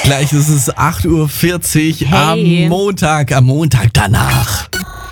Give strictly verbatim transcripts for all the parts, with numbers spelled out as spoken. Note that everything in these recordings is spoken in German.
Gleich ist es acht Uhr vierzig Hey. am Montag, am Montag danach.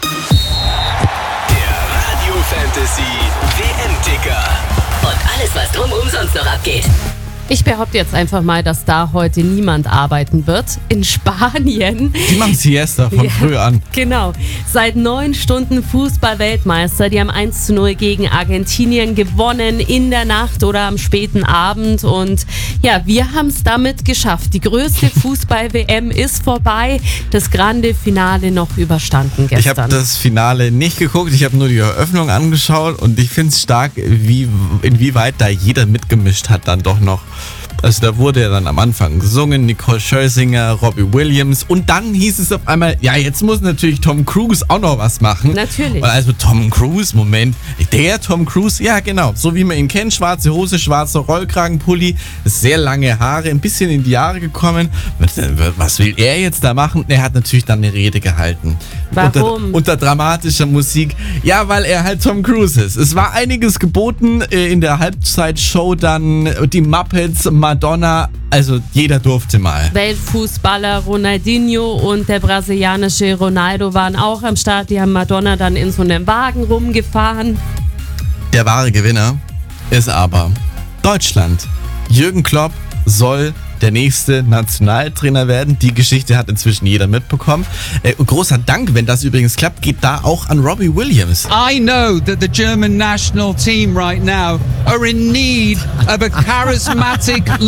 Der Radio Fantasy W M-Ticker. Und alles, was drumherum sonst noch abgeht. Ich behaupte jetzt einfach mal, dass da heute niemand arbeiten wird. In Spanien. Die machen Siesta von Ja, früh an. Genau. Seit neun Stunden Fußball-Weltmeister. Die haben eins zu null gegen Argentinien gewonnen in der Nacht oder am späten Abend. Und ja, wir haben es damit geschafft. Die größte Fußball-W M ist vorbei. Das grande Finale noch überstanden Ich gestern. habe das Finale nicht geguckt, ich habe nur die Eröffnung angeschaut und ich finde es stark, wie, inwieweit da jeder mitgemischt hat dann doch noch. Also da wurde ja dann am Anfang gesungen, Nicole Scherzinger, Robbie Williams und dann hieß es auf einmal, ja jetzt muss natürlich Tom Cruise auch noch was machen. Natürlich. Und also Tom Cruise, Moment, der Tom Cruise, ja genau, so wie man ihn kennt, schwarze Hose, schwarzer Rollkragenpulli, sehr lange Haare, ein bisschen in die Jahre gekommen. Was will er jetzt da machen? Er hat natürlich dann eine Rede gehalten. Warum? Unter, unter dramatischer Musik. Ja, weil er halt Tom Cruise ist. Es war einiges geboten äh, in der Halbzeitshow dann, die Muppets, Madonna, also jeder durfte mal. Weltfußballer Ronaldinho und der brasilianische Ronaldo waren auch am Start. Die haben Madonna dann in so einem Wagen rumgefahren. Der wahre Gewinner ist aber Deutschland. Jürgen Klopp soll der nächste Nationaltrainer werden. Die Geschichte hat inzwischen jeder mitbekommen. Äh, großer Dank, wenn das übrigens klappt, geht da auch an Robbie Williams. I know that the German national team right now are in need of a charismatic